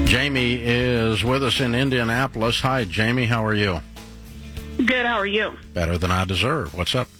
Jamie is with us in Indianapolis. Hi, Jamie. How are you? Good. How are you? Better than I deserve. What's up?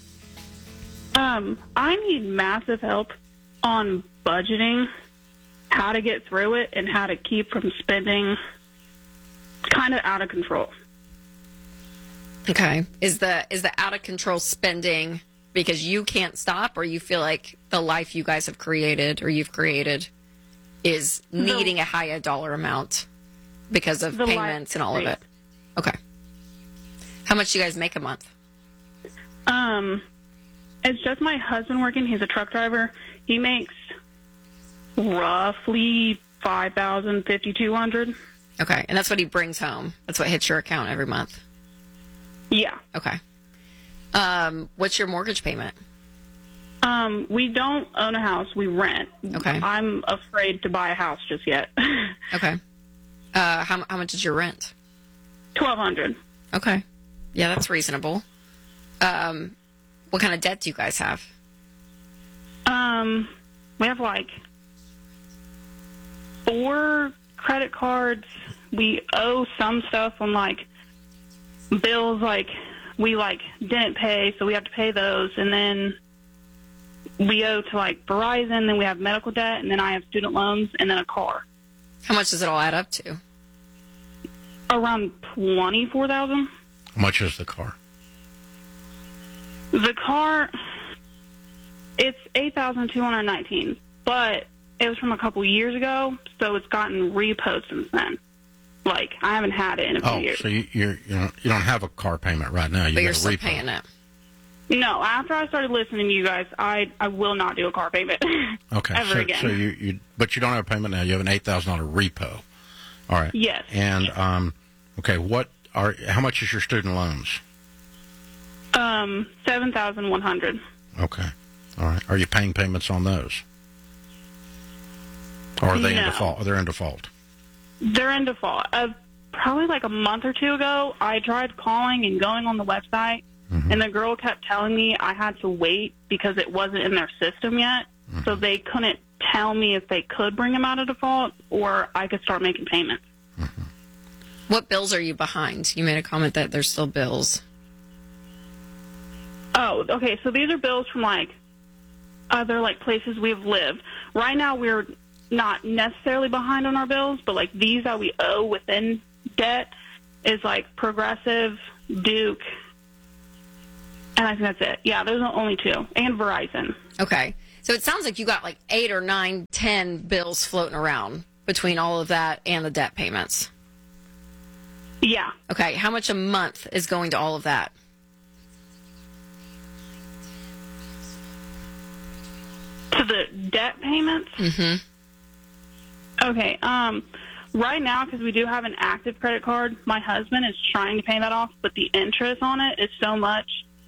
I need massive help on budgeting, how to get through it, and how to keep from spending kind of out of control. Okay. Is the out of control spending because you can't stop, or you feel like the life you guys have created or you've created is needing a higher dollar amount because of payments and all of it? Okay. How much do you guys make a month? It's just my husband working. He's a truck driver. He makes roughly $5,000, $5,200. Okay. And that's what he brings home. That's what hits your account every month. Yeah. Okay. What's your mortgage payment? We don't own a house. We rent. Okay. I'm afraid to buy a house just yet. Okay. How much is your rent? $1,200. Okay. Yeah, that's reasonable. What kind of debt do you guys have? We have like 4 credit cards. We owe some stuff on like bills like we like didn't pay, so we have to pay those, and then we owe to like Verizon, then we have medical debt, and then I have student loans, and then a car. How much does it all add up to? Around $24,000. How much is the car? The car, it's $8,219, but it was from a couple years ago, so it's gotten repoed since then. Like, I haven't had it in a few years. So you don't have a car payment right now. But you're still paying it. No, after I started listening to you guys, I will not do a car payment. Okay. ever again. So but you don't have a payment now. You have an $8,000 repo. All right. Yes. And okay, how much is your student loans? $7,100. Okay. All right. Are you paying payments on those? Or are they in default? They're in default. They're in default. Probably like a month or two ago, I tried calling and going on the website, and the girl kept telling me I had to wait because it wasn't in their system yet, so they couldn't tell me if they could bring them out of default or I could start making payments. What bills are you behind? You made a comment that there's still bills. Oh, okay. So these are bills from like other like places we've lived. Right now we're not necessarily behind on our bills, but like these that we owe within debt is like Progressive, Duke, and I think that's it. Yeah, those are the only 2. And Verizon. Okay. So it sounds like you got like 8 or 9, 10 bills floating around between all of that and the debt payments. Yeah. Okay. How much a month is going to all of that? To the debt payments? Mm-hmm. Okay. Right now, because we do have an active credit card, my husband is trying to pay that off, but the interest on it is so much,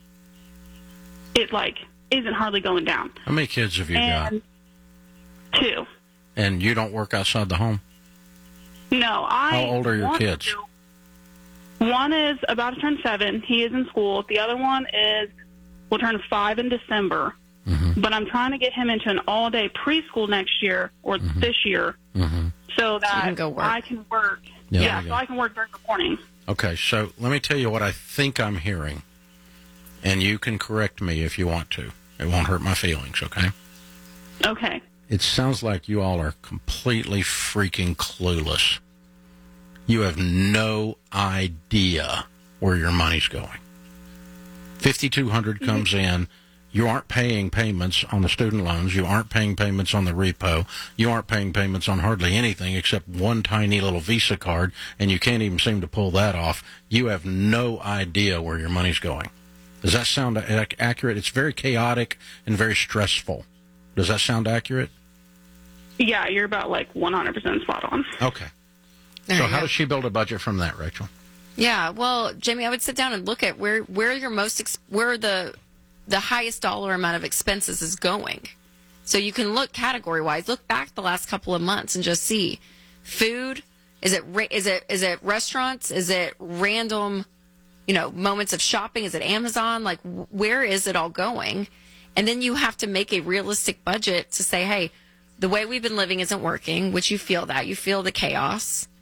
it like isn't hardly going down. How many kids have you got? 2. And you don't work outside the home? No, How old are your kids? One is about to turn 7. He is in school. The other one will turn 5 in December. But I'm trying to get him into an all-day preschool next year or this year so that I can work. Yeah, so I can work during the morning. Okay, so let me tell you what I think I'm hearing, and you can correct me if you want to. It won't hurt my feelings, okay? Okay. It sounds like you all are completely freaking clueless. You have no idea where your money's going. $5,200 comes in. You aren't paying payments on the student loans. You aren't paying payments on the repo. You aren't paying payments on hardly anything except one tiny little Visa card, and you can't even seem to pull that off. You have no idea where your money's going. Does that sound accurate? It's very chaotic and very stressful. Does that sound accurate? Yeah, you're about like 100% spot on. Okay. So how does she build a budget from that, Rachel? Yeah, well, Jamie, I would sit down and look at where your where the highest dollar amount of expenses is going. So you can look category-wise, look back the last couple of months and just see food. Is it restaurants? Is it random, moments of shopping? Is it Amazon? Like, where is it all going? And then you have to make a realistic budget to say, hey, the way we've been living isn't working, which you feel that. You feel the chaos.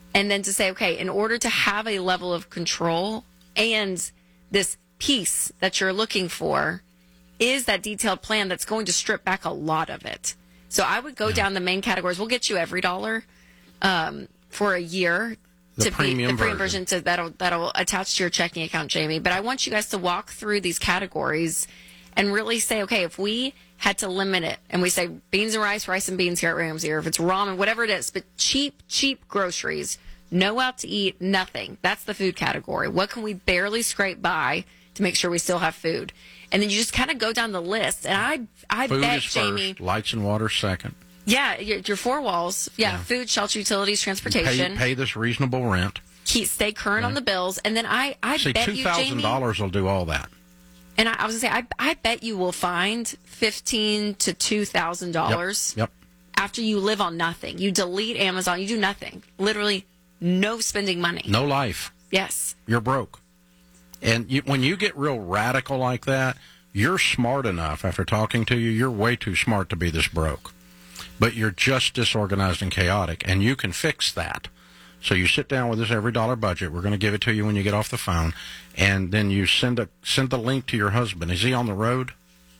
And then to say, okay, in order to have a level of control and this peace that you're looking for, is that detailed plan that's going to strip back a lot of it. So I would go down the main categories. We'll get you every dollar for a year. The premium version that'll attach to your checking account, Jamie. But I want you guys to walk through these categories and really say, okay, if we had to limit it, and we say beans and rice and beans here at Ramsey, or if it's ramen, whatever it is, but cheap groceries, no out to eat, nothing. That's the food category. What can we barely scrape by to make sure we still have food? And then you just kind of go down the list. And I food bet, is Jamie, first, lights and water second. Yeah, your four walls. Yeah, food, shelter, utilities, transportation. Pay this reasonable rent. Stay current on the bills. And then I bet you, Jamie, $2,000 will do all that. And I was going to say, I bet you will find $1,500 to $2,000 Yep. after you live on nothing. You delete Amazon. You do nothing. Literally no spending money. No life. Yes. You're broke. And when you get real radical like that, you're smart enough. After talking to you, you're way too smart to be this broke. But you're just disorganized and chaotic, and you can fix that. So you sit down with this every dollar budget. We're going to give it to you when you get off the phone, and then you send the link to your husband. Is he on the road?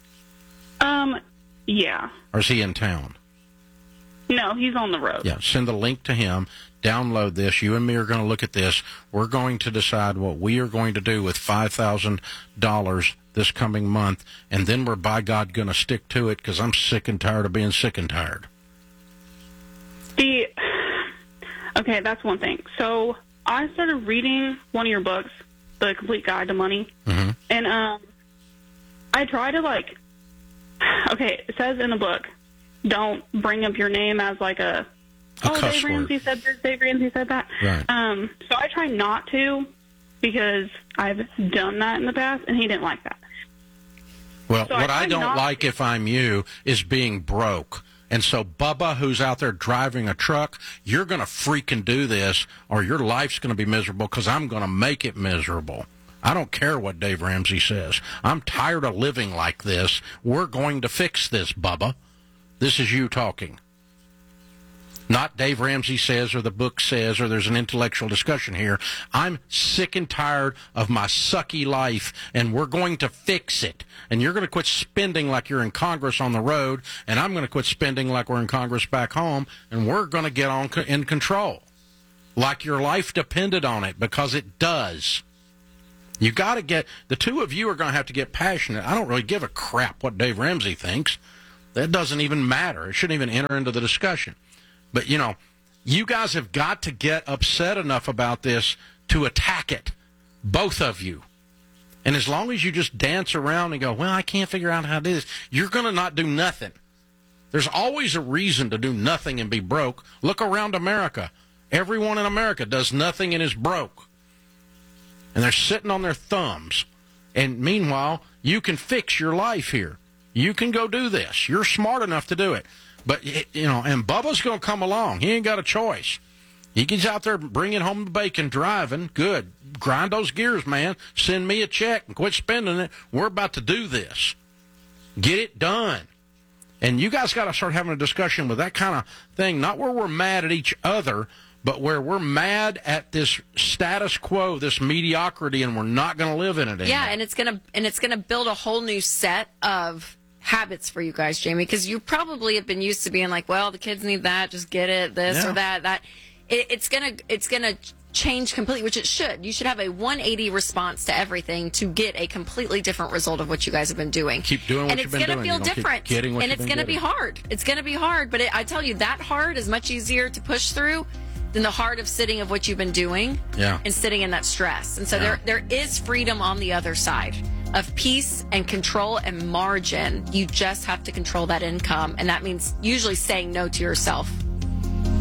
Yeah. Or is he in town? No, he's on the road. Yeah, send the link to him. Download this. You and me are going to look at this. We're going to decide what we are going to do with $5,000 this coming month, and then we're, by God, going to stick to it because I'm sick and tired of being sick and tired. Okay, that's one thing. So I started reading one of your books, The Complete Guide to Money, and I try to, okay, it says in the book, don't bring up your name as a Dave Ramsey said this, Dave Ramsey said that. Right. So I try not to, because I've done that in the past, and he didn't like that. Well, so what I don't like, if I'm you, is being broke. And so, Bubba, who's out there driving a truck, you're going to freaking do this, or your life's going to be miserable because I'm going to make it miserable. I don't care what Dave Ramsey says. I'm tired of living like this. We're going to fix this, Bubba. This is you talking. Not Dave Ramsey says, or the book says, or there's an intellectual discussion here. I'm sick and tired of my sucky life, and we're going to fix it. And you're going to quit spending like you're in Congress on the road, and I'm going to quit spending like we're in Congress back home, and we're going to get in control. Like your life depended on it, because it does. You got to get, the two of you are going to have to get passionate. I don't really give a crap what Dave Ramsey thinks. That doesn't even matter. It shouldn't even enter into the discussion. But, you guys have got to get upset enough about this to attack it, both of you. And as long as you just dance around and go, well, I can't figure out how to do this, you're going to not do nothing. There's always a reason to do nothing and be broke. Look around America. Everyone in America does nothing and is broke. And they're sitting on their thumbs. And meanwhile, you can fix your life here. You can go do this. You're smart enough to do it. But, and Bubba's going to come along. He ain't got a choice. He gets out there bringing home the bacon, driving. Good. Grind those gears, man. Send me a check and quit spending it. We're about to do this. Get it done. And you guys got to start having a discussion with that kind of thing, not where we're mad at each other, but where we're mad at this status quo, this mediocrity, and we're not going to live in it anymore. Yeah, and it's going to build a whole new set of habits for you guys, Jamie, because you probably have been used to being like, well, the kids need that, just get it, this or that. It's gonna change completely, which it should. You should have a 180 response to everything to get a completely different result of what you guys have been doing. Keep doing what you've been doing. And it's going to feel different. And it's going to be hard. It's going to be hard. But I tell you, that hard is much easier to push through than the hard of sitting of what you've been doing and sitting in that stress. And so there is freedom on the other side of peace and control and margin. You just have to control that income. And that means usually saying no to yourself.